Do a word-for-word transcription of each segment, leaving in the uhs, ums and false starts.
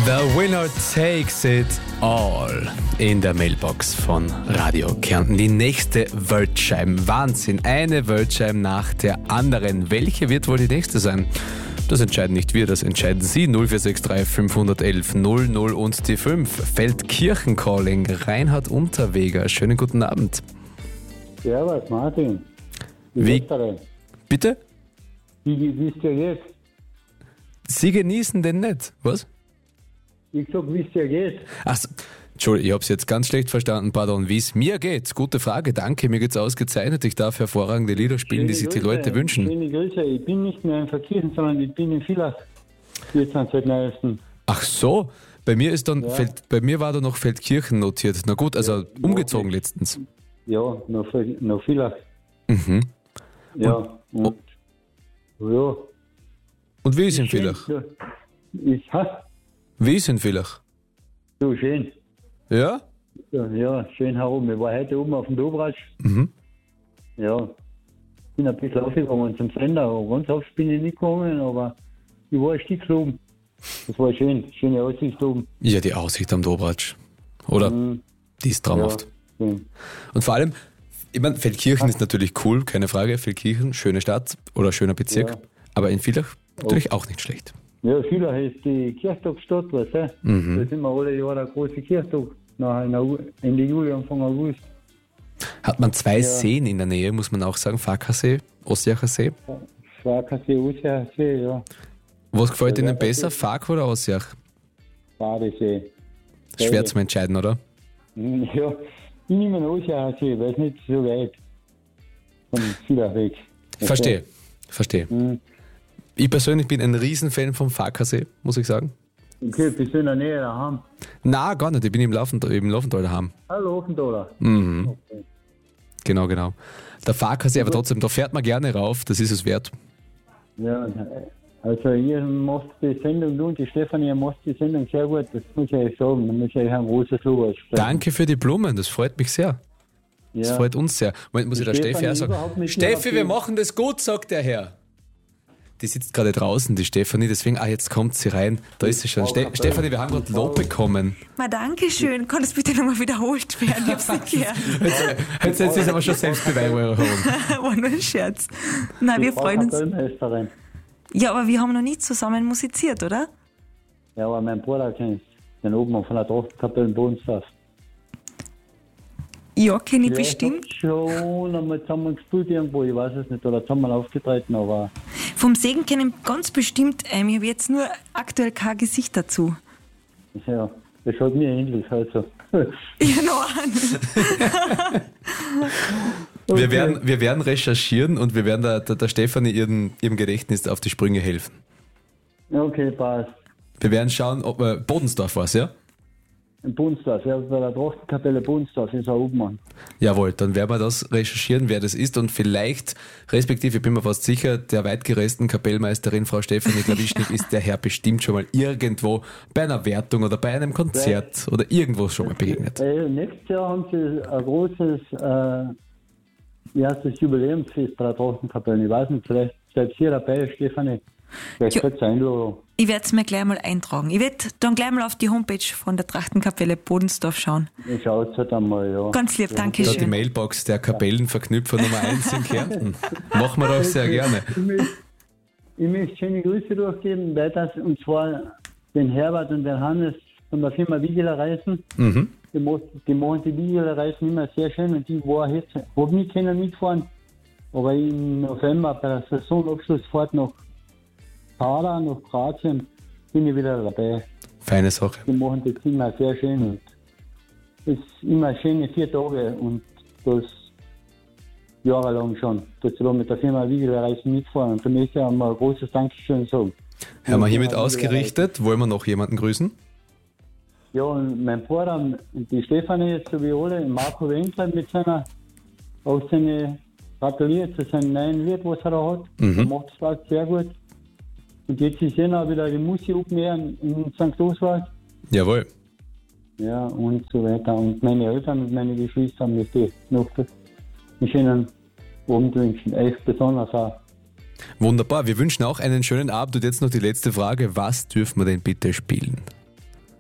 Winner takes it all in der Mailbox von Radio Kärnten. Die nächste Wortscheibe. Wahnsinn. Eine Wortscheibe nach der anderen. Welche wird wohl die nächste sein? Das entscheiden nicht wir, das entscheiden Sie. null vier sechs drei fünf eins eins null null und die fünf. Feldkirchen-Calling. Reinhard Unterweger. Schönen guten Abend. Servus, Martin. Wie? Bitte? Wie, wie ist dir geht? Sie genießen den nicht. Was? Ich sag, wie es dir geht. Ach so. Entschuldigung, ich habe es jetzt ganz schlecht verstanden. Pardon, wie es mir geht. Gute Frage, danke. Mir geht's ausgezeichnet. Ich darf hervorragende Lieder spielen, Schöne die sich die Grüße, Leute wünschen. Schöne Grüße. Ich bin nicht mehr in Verkirchen, sondern ich bin in Villach. Jetzt am zweiten ersten Ach so, bei mir ist dann Ja. Feld, bei mir war da noch Feldkirchen notiert. Na gut, also Ja, umgezogen okay. letztens. Ja, nach, nach Villach. Mhm. Ja, und, ja. Und wie ist in Schön, Villach? ja. Ist, ha? Wie ist in Villach? So schön. Ja? Ja, ja, schön herum. Ich war heute oben auf dem Dobratsch. Mhm. Ja, bin ein bisschen aufgegangen zum Sender. Aber ganz oft bin ich nicht gegangen, aber ich war ein Stück oben. Das war schön. Schöne Aussicht oben. Ja, die Aussicht am Dobratsch. Oder? Mhm. Die ist traumhaft. Ja, schön. Und vor allem, ich meine, Feldkirchen ist natürlich cool, keine Frage. Feldkirchen, schöne Stadt oder schöner Bezirk. Ja. Aber in Villach natürlich auch nicht schlecht. Ja, Villach ist die Kirchtagstadt, weißt du? Mhm. Da sind wir alle Jahre eine große Kirchtag. Nachher in Au- Ende Juli, Anfang August. Hat man zwei Ja. Seen in der Nähe, muss man auch sagen. Farkasee, Ossiacher See. Schwarkersee, Ossiachsee, ja. Was gefällt Ja, Ihnen Farkasee. besser, Fark oder Ossiach? Badesee. Schwer Beide. zu entscheiden, oder? Ja, ich nehme einen Ossiachsee, weil es nicht so weit von Villach weg. Verstehe, verstehe. Mhm. Ich persönlich bin ein Riesenfan vom Farkasee, muss ich sagen. Okay, bist du in der Nähe daheim? Na, gar nicht, ich bin im Laufental, im Laufental daheim. Hallo, Offendaler. Mhm. Okay. Genau, genau. Der Farkasee, aber trotzdem, da fährt man gerne rauf, das ist es wert. Ja, also ihr macht die Sendung, du und die Stefanie macht die Sendung sehr gut, das muss ich euch sagen. Da muss ich euch ein großes Lob aussprechen. Danke für die Blumen, das freut mich sehr. Das Ja. freut uns sehr. Moment, muss ich der Stefanie Steffi auch sagen. überhaupt nicht Steffi, wir mehr machen das gut, sagt der Herr. Die sitzt gerade draußen, die Stefanie, deswegen, ah, jetzt kommt sie rein. Da ist sie schon. Ste Stefanie, wir haben gerade Lob bekommen. Ma, danke schön. Kann das bitte nochmal wiederholt werden? Ich hab's nicht gehört. Jetzt, jetzt ist aber schon Selbstbeweihräucherung. War nur ein Scherz. Nein, wir Frau freuen uns. Kapellmeisterin. Ja, aber wir haben noch nie zusammen musiziert, oder? Ja, aber mein Bruder kennt den Obmann von der Trochtenkapelle in Bodensdorf. Ja, kenne ich Ja, bestimmt. ich hab schon einmal zusammen gespielt irgendwo, ich weiß es nicht, oder zusammen aufgetreten, aber Vom Segen kenne ich ganz bestimmt. Ähm, ich habe jetzt nur aktuell kein Gesicht dazu. ja, das schaut mir ähnlich, also. Ja, noch an. Wir, werden, wir werden recherchieren und wir werden der, der, der Stefanie ihren, ihrem Gedächtnis auf die Sprünge helfen. Okay, passt. Wir werden schauen, ob äh, Bodensdorf war es, ja? In Bodensdorf, ja, bei der Trochtenkapelle Bodensdorf ist ein Obmann. Jawohl, dann werden wir das recherchieren, wer das ist und vielleicht, respektive, ich bin mir fast sicher, der weitgereisten Kapellmeisterin Frau Stefanie Klawischnik ist der Herr bestimmt schon mal irgendwo bei einer Wertung oder bei einem Konzert oder irgendwo schon mal begegnet. Äh, nächstes Jahr haben sie ein großes, äh, wie heißt das, Jubiläumsfest bei der Trochtenkapelle. Ich weiß nicht, vielleicht seid ihr dabei, Stefanie. Vielleicht Ja. kriegt ihr Einladung. Ich werde es mir gleich mal eintragen. Ich werde dann gleich mal auf die Homepage von der Trachtenkapelle Bodensdorf schauen. Ich schaue es halt einmal, ja. Ganz lieb, danke Da die schön. Mailbox der Kapellenverknüpfer Nummer eins in Kärnten. Machen wir doch sehr gerne. Ich möchte, ich möchte schöne Grüße durchgeben, weil das, und zwar den Herbert und den Hannes von der Firma Wiegeler Reisen. Mhm. Die, mo- die machen die Wiegeler Reisen immer sehr schön und die war jetzt, habe nicht können mitfahren, aber im November bei der Saisonabschlussfahrt nach Pada, nach Kroatien, bin ich wieder dabei. Feine Sache. Die machen das immer sehr schön und es ist immer schöne vier Tage und das jahrelang schon, dass sie da mit der Firma Wiegeler Reisen mitfahren und da möchte ich einmal ein großes Dankeschön sagen. Haben wir hiermit Ja, ausgerichtet. Wollen wir noch jemanden grüßen? Ja, und mein Bruder, und die Stefanie, so wie alle, Marco Winkler mit seiner, auch seine, gratuliert zu seinem neuen Lied, was er da hat. Mhm. Er macht das auch sehr gut. Und jetzt ist ja auch wieder die Musik aufnehmen in Sankt Oswald. Jawohl. Ja, und so weiter. Und meine Eltern und meine Geschwister möchte ich noch einen schönen Abend wünschen. Euch besonders auch. Wunderbar. Wir wünschen auch einen schönen Abend. Und jetzt noch die letzte Frage. Was dürfen wir denn bitte spielen?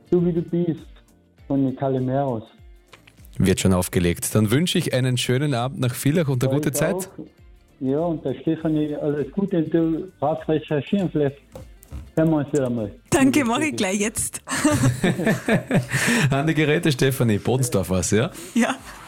So wie du bist, von den Calimeros. Wird schon aufgelegt. Dann wünsche ich einen schönen Abend nach Villach und eine gute Ich Zeit. auch. Ja, und der Stefanie, alles Gute, du brauchst recherchieren, vielleicht hören wir uns wieder mal. Danke, mache ich gleich jetzt. An die Geräte, Stefanie. Bodensdorf was, ja? Ja.